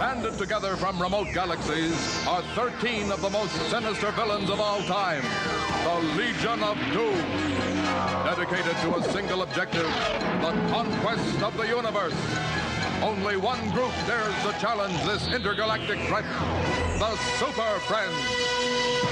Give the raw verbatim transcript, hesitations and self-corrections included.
Banded together from remote galaxies are thirteen of the most sinister villains of all time, the Legion of Doom. Dedicated to a single objective, the conquest of the universe. Only one group dares to challenge this intergalactic threat, the Super Friends.